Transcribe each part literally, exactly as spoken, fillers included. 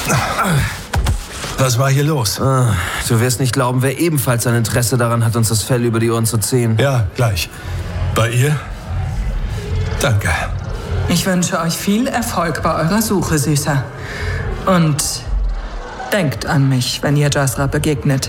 Was war hier los? Ah, du wirst nicht glauben, wer ebenfalls ein Interesse daran hat, uns das Fell über die Ohren zu ziehen. Ja, gleich. Bei ihr? Danke. Ich wünsche euch viel Erfolg bei eurer Suche, Süßer. Und denkt an mich, wenn ihr Jazra begegnet.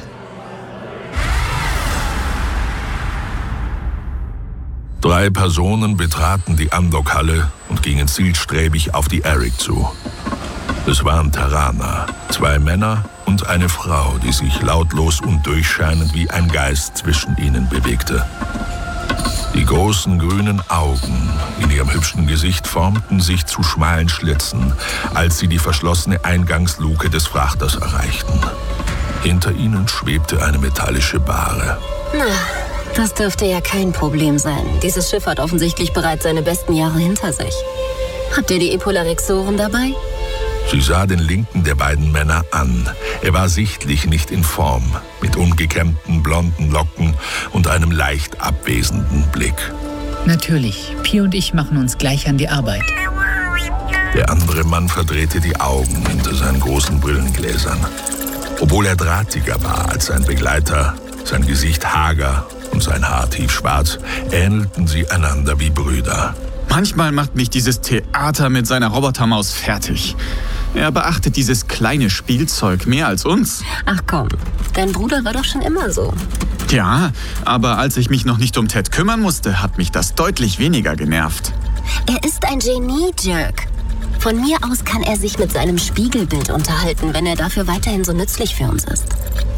Drei Personen betraten die Amdok-Halle und gingen zielstrebig auf die Eric zu. Es waren Tarana, zwei Männer und eine Frau, die sich lautlos und durchscheinend wie ein Geist zwischen ihnen bewegte. Die großen grünen Augen in ihrem hübschen Gesicht formten sich zu schmalen Schlitzen, als sie die verschlossene Eingangsluke des Frachters erreichten. Hinter ihnen schwebte eine metallische Bahre. Na, das dürfte ja kein Problem sein. Dieses Schiff hat offensichtlich bereits seine besten Jahre hinter sich. Habt ihr die Epolarexoren dabei? Sie sah den linken der beiden Männer an. Er war sichtlich nicht in Form, mit ungekämmten blonden Locken und einem leicht abwesenden Blick. Natürlich. Pi und ich machen uns gleich an die Arbeit. Der andere Mann verdrehte die Augen hinter seinen großen Brillengläsern. Obwohl er drahtiger war als sein Begleiter, sein Gesicht hager und sein Haar tiefschwarz, ähnelten sie einander wie Brüder. Manchmal macht mich dieses Theater mit seiner Robotermaus fertig. Er beachtet dieses kleine Spielzeug mehr als uns. Ach komm, dein Bruder war doch schon immer so. Ja, aber als ich mich noch nicht um Ted kümmern musste, hat mich das deutlich weniger genervt. Er ist ein Genie, Jerk. Von mir aus kann er sich mit seinem Spiegelbild unterhalten, wenn er dafür weiterhin so nützlich für uns ist.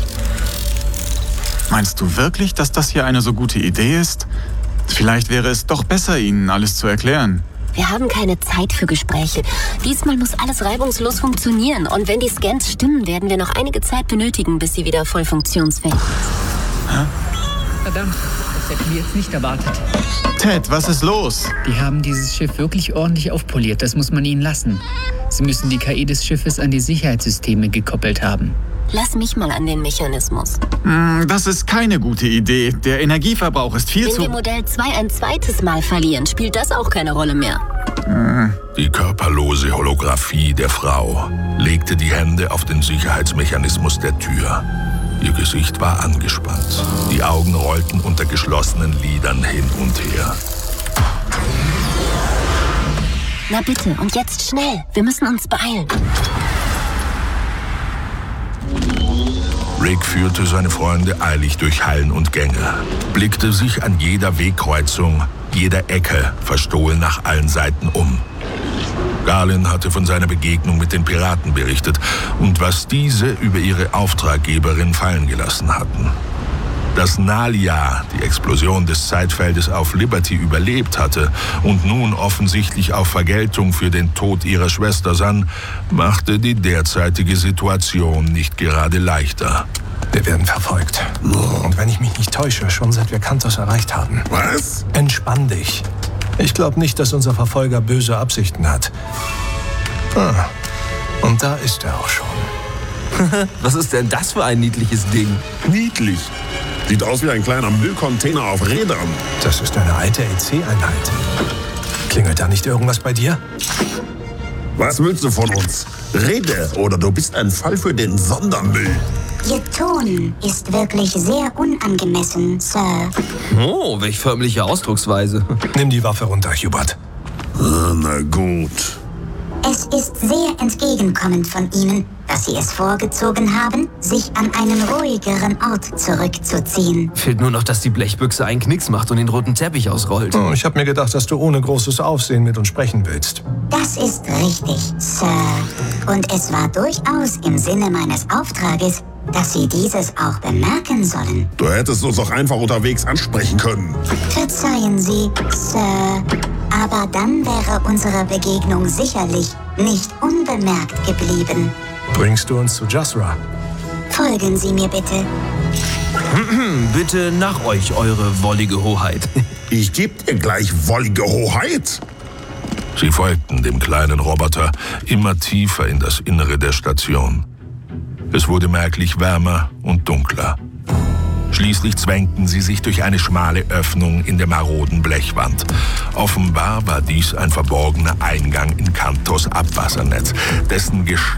Meinst du wirklich, dass das hier eine so gute Idee ist? Vielleicht wäre es doch besser, Ihnen alles zu erklären. Wir haben keine Zeit für Gespräche. Diesmal muss alles reibungslos funktionieren. Und wenn die Scans stimmen, werden wir noch einige Zeit benötigen, bis sie wieder voll funktionsfähig ist. Hä? Verdammt, das hätten wir jetzt nicht erwartet. Ted, was ist los? Die haben dieses Schiff wirklich ordentlich aufpoliert, das muss man ihnen lassen. Sie müssen die K I des Schiffes an die Sicherheitssysteme gekoppelt haben. Lass mich mal an den Mechanismus. Das ist keine gute Idee. Der Energieverbrauch ist viel Wenn zu... wir Modell zwei ein zweites Mal verlieren, spielt das auch keine Rolle mehr. Die körperlose Holographie der Frau legte die Hände auf den Sicherheitsmechanismus der Tür. Ihr Gesicht war angespannt. Die Augen rollten unter geschlossenen Lidern hin und her. Na bitte, und jetzt schnell. Wir müssen uns beeilen. Rick führte seine Freunde eilig durch Hallen und Gänge, blickte sich an jeder Wegkreuzung, jeder Ecke verstohlen nach allen Seiten um. Galen hatte von seiner Begegnung mit den Piraten berichtet und was diese über ihre Auftraggeberin fallen gelassen hatten. Dass Nalia die Explosion des Zeitfeldes auf Liberty überlebt hatte und nun offensichtlich auf Vergeltung für den Tod ihrer Schwester sann, machte die derzeitige Situation nicht gerade leichter. Wir werden verfolgt. Und wenn ich mich nicht täusche, schon seit wir Kantos erreicht haben. Was? Entspann dich. Ich glaube nicht, dass unser Verfolger böse Absichten hat. Ah, und da ist er auch schon. Was ist denn das für ein niedliches Ding? Niedlich. Sieht aus wie ein kleiner Müllcontainer auf Rädern. Das ist eine alte E C-Einheit. Klingelt da nicht irgendwas bei dir? Was willst du von uns? Rede, oder du bist ein Fall für den Sondermüll. Ihr Ton ist wirklich sehr unangemessen, Sir. Oh, welch förmliche Ausdrucksweise. Nimm die Waffe runter, Hubert. Ah, na gut. Es ist sehr entgegenkommend von Ihnen, dass Sie es vorgezogen haben, sich an einen ruhigeren Ort zurückzuziehen. Fehlt nur noch, dass die Blechbüchse einen Knicks macht und den roten Teppich ausrollt. Oh, ich habe mir gedacht, dass du ohne großes Aufsehen mit uns sprechen willst. Das ist richtig, Sir. Und es war durchaus im Sinne meines Auftrages, dass Sie dieses auch bemerken sollen. Du hättest uns doch einfach unterwegs ansprechen können. Verzeihen Sie, Sir, aber dann wäre unsere Begegnung sicherlich nicht unbemerkt geblieben. Bringst du uns zu Jazra? Folgen Sie mir bitte. Bitte nach euch, eure wollige Hoheit. Ich geb dir gleich wollige Hoheit. Sie folgten dem kleinen Roboter immer tiefer in das Innere der Station. Es wurde merklich wärmer und dunkler. Schließlich zwängten sie sich durch eine schmale Öffnung in der maroden Blechwand. Offenbar war dies ein verborgener Eingang in Kantos Abwassernetz, dessen Gesch